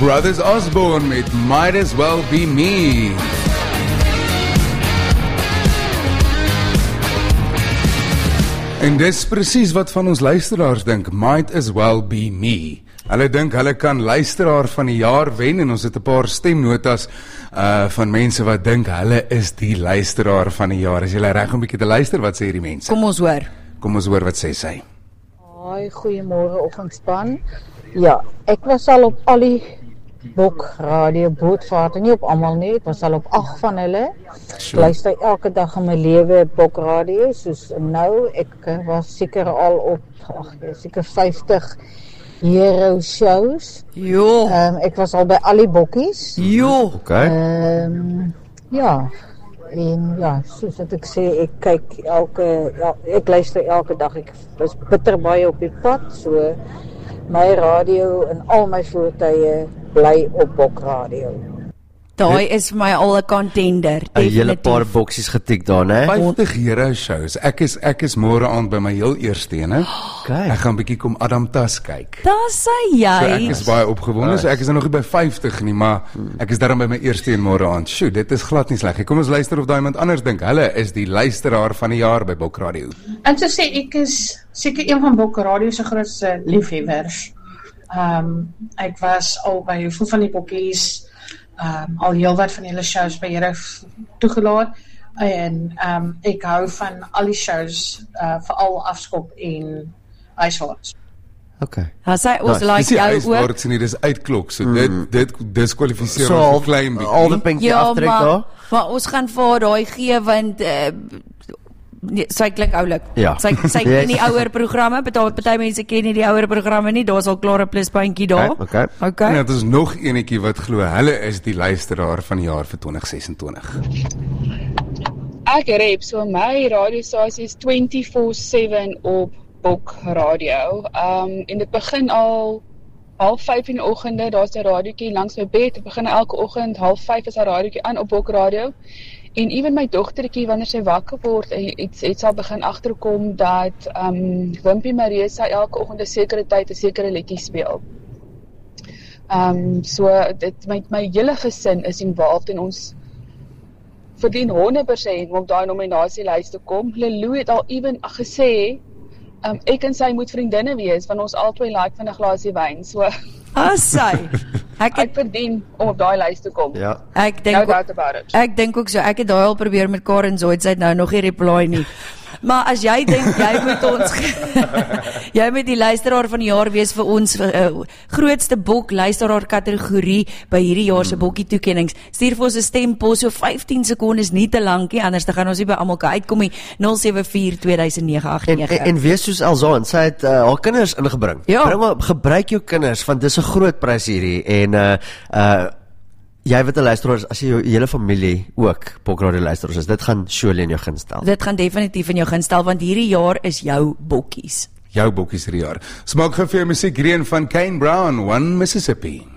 Brothers Osborne met Might As Well Be Me. En dis presies wat van ons luisteraars dink, Might As Well Be Me. Hulle dink hulle kan luisteraar van die jaar wen en ons het 'n paar stemnotas van mense wat dink hulle is die luisteraar van die jaar. Is jy reg om 'n bietjie te luister? Wat sê hierdie mense? Kom ons hoor. Kom ons hoor wat sê sy. Hoi, goeiemôre oggendspan. Ja, ek was al op al die Bok Radio bootvaarte, nie op almal nie, ek was al op 8 van hulle. Ek luister elke dag in my lewe Bok Radio, soos nou, ek was seker al op, seker 50 hero shows. Jo. Ek was al by al die bokkies. Jo. Okay. Ja, en ja, soos wat ek sê, ek kyk ek luister elke dag, ek was bitter baie op die pad, so my radio en al my voertuie bly op Bok Radio. Daai is vir my al 'n contender, 'n hele paar definitief. boksies getik daar, né? 50 hero shows. Ek is môre aand by my heel eerste ene. Okay. Ek gaan bietjie kom Adam Tas kyk. Daar sê So jy. ek is baie opgewonde, so ek is nog nie by 50 nie, maar ek is daarom by my eerste een môre aand. Sjoe, dit is glad nie sleg. Kom ons luister of daai iemand anders dink. Hulle is die luisteraar van die jaar by Bok Radio. Ek sou sê ek is seker een van Bok Radio se grootste liefhebbers. Ek was al by hoeveel van die bokkies, al heel wat van julle shows by julle toegelaat en ek hou van al die shows, veral afskop en ijswaarts. Okay. Hy sê ons Dis like nie jou ook. ijswaarts nie, dis uitklok. So dit diskwalifiseer So ons 'n klein bietjie. al die pinkie Ja, aftrek daar. maar ons gaan vir haar daai gee want nee, sy klink oulik. Ja. Sy ken die ouer programme, party mense ken nie die ouer programme nie. Daar's al klare pluspuntjie daar. Okay. Okay. En dit is nog enetjie wat glo hulle is die luisteraar van die jaar vir 2026. Ek rep, so my radiostasie is 24/7 op Bok Radio. En dit begin al 4:30 in die oggende, daar's 'n radiootjie langs my bed. Dit begin elke oggend 4:30 is 'n radiootjie aan op Bok Radio. En ewen my dogtertjie wanneer sy wakker word en iets sal begin agterkom dat Wimpie Marisa elke oggend 'n sekere tyd 'n sekere liedjie speel. So dit my hele gesin is involved en ons verdien 100% om op daai nominasielys te kom. Lelou het al ewen gesê ek en sy moet vriendinne wees want ons albei like van 'n glasie wyn. So Sy. ek verdien om op daai lys te kom. Ja. Ek dink No doubt about it. Ek dink ook so. Ek het daai al probeer met Karen Zoid, sy het nou nog nie reply nie. Maar as jy dink jy moet ons jy moet die luisteraar van die jaar wees vir ons grootste bok luisteraar kategorie by hierdie jaar se bokkie toekennings. Stuur vir ons 'n stempos, so 15 sekondes nie te lank nie, anders dan gaan ons nie by almal kan uitkom nie. 074-2009-89. En wees soos Elzaan, sy het haar kinders ingebring. Ja. Bring maar, gebruik jou kinders want dis 'n groot prys hierdie en jy wat 'n luisteraar is, as jy jou hele familie ook Bok Radio luisteraars is, dit gaan surely in jou gunstel. Dit gaan definitief in jou gunstel want hierdie jaar is jou bokkies. Jou bokkies hierdie jaar. Smaak gou vir jou musiek, Green van Kane Brown, One Mississippi.